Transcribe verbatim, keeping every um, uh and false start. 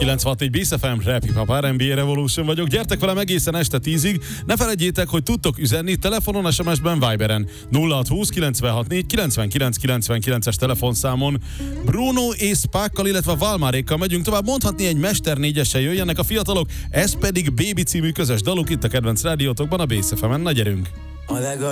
kilencvenhat négy Bész ef em, Rap Hip Hop er and bé Revolution vagyok. Gyertek velem egészen este tízig. Ne felejtjétek, hogy tudtok üzenni telefonon, es em es-ben, Viberen. nulla hat húsz kilencvenhat négy kilencvenkilenc kilencvenkilences telefonszámon. Bruno és Spákkal, illetve Valmárékkal megyünk tovább. Mondhatni egy Mester négyessel jöjjenek a fiatalok. Ez pedig Baby című közös daluk itt a kedvenc rádiótokban, a Bész ef emen. Na gyerünk! A